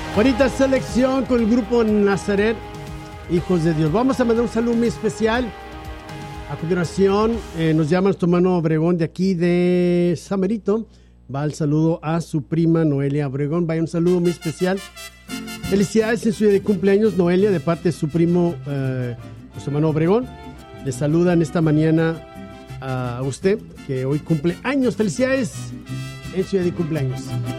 Bonita selección con el grupo Nazaret, Hijos de Dios. Vamos a mandar un saludo muy especial. A continuación nos llama nuestro hermano Obregón de aquí de Samerito. Va el saludo a su prima Noelia Obregón. Vaya un saludo muy especial. Felicidades en su día de cumpleaños, Noelia, de parte de su primo, nuestro hermano Obregón. Le saludan esta mañana a usted, que hoy cumple años. Felicidades en su día de cumpleaños.